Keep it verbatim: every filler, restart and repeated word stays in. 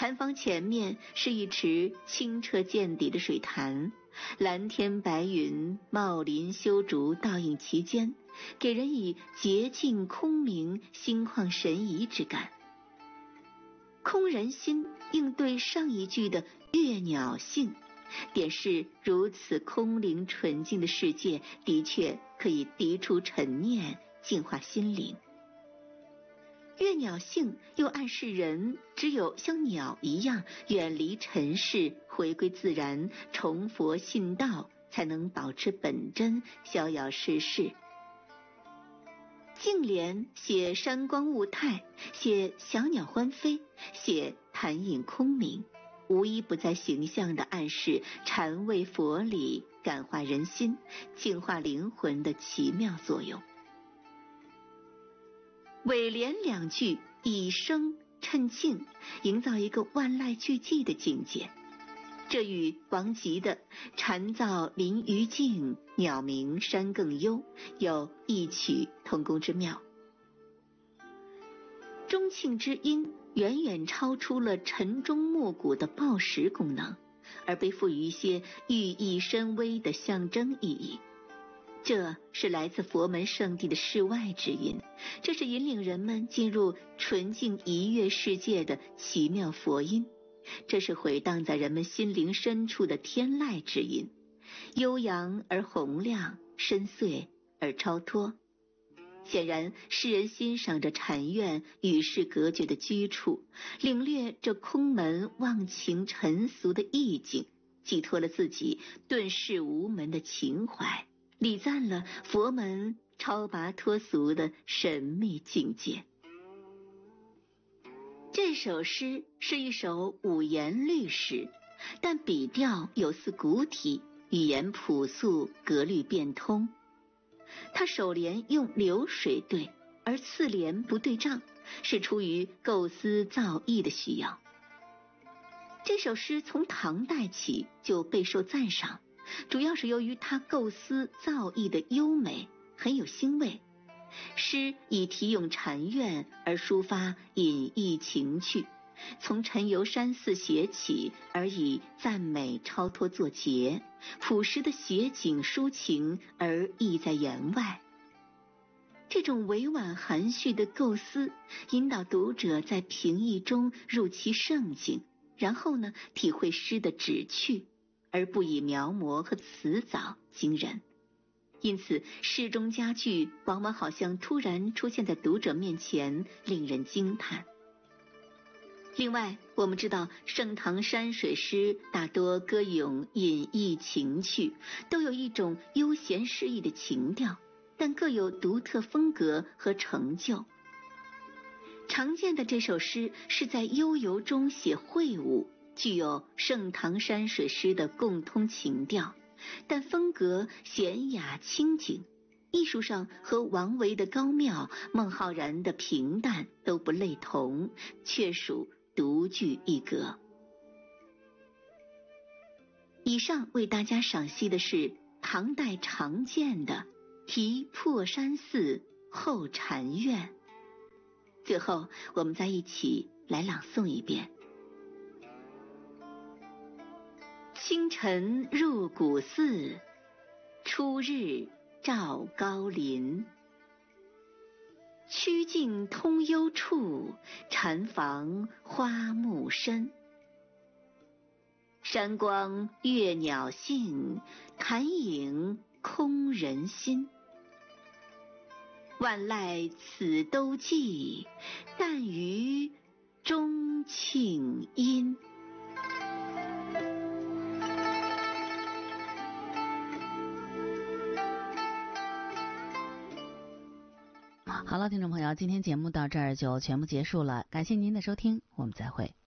禅房前面是一池清澈见底的水潭，蓝天白云、茂林修竹倒映其间，给人以洁净空明、心旷神怡之感。空人心应对上一句的悦鸟性，便是如此空灵纯净的世界，的确可以涤除尘念，净化心灵。悦鸟性又暗示人只有像鸟一样远离尘世，回归自然，崇佛信道，才能保持本真，逍遥世事。净莲写山光物态，写小鸟欢飞，写潭影空明，无一不在形象地暗示禅味佛理，感化人心，净化灵魂的奇妙作用。尾联两句以声衬静，营造一个万籁俱寂的境界，这与王吉的禅噪林愈静，鸟鸣山更幽有异曲同工之妙。钟磬之音远远超出了晨钟暮鼓的报时功能，而被赋予一些寓意深微的象征意义。这是来自佛门圣地的世外之音，这是引领人们进入纯净怡悦世界的奇妙佛音，这是回荡在人们心灵深处的天籁之音，悠扬而洪亮，深邃而超脱。显然诗人欣赏着禅院与世隔绝的居处，领略这空门忘情尘俗的意境，寄托了自己遁世无门的情怀，礼赞了佛门超拔脱俗的神秘境界。这首诗是一首五言律诗，但笔调有似古体，语言朴素，格律变通。他首联用流水对，而次联不对仗，是出于构思造诣的需要。这首诗从唐代起就备受赞赏，主要是由于它构思造诣的优美，很有兴味。诗以题咏禅院而抒发隐逸情趣，从沉游山寺写起，而以赞美超脱作结，朴实的写景抒情，而意在言外。这种委婉含蓄的构思，引导读者在平易中入其圣境，然后呢，体会诗的旨趣，而不以描摹和辞藻惊人。因此诗中佳句往往好像突然出现在读者面前，令人惊叹。另外我们知道盛唐山水诗大多歌咏隐逸情趣，都有一种悠闲诗意的情调，但各有独特风格和成就。常见的这首诗是在悠游中写会晤，具有盛唐山水诗的共通情调，但风格娴雅清静，艺术上和王维的高妙、孟浩然的平淡都不类同，确属独具一格。以上为大家赏析的是唐代常见的题破山寺后禅院。最后我们再一起来朗诵一遍。清晨入古寺，初日照高林。曲径通幽处，禅房花木深。山光悦鸟性，潭影空人心。万籁此都记，但余钟磬音。 好了，听众朋友，今天节目到这儿就全部结束了，感谢您的收听，我们再会。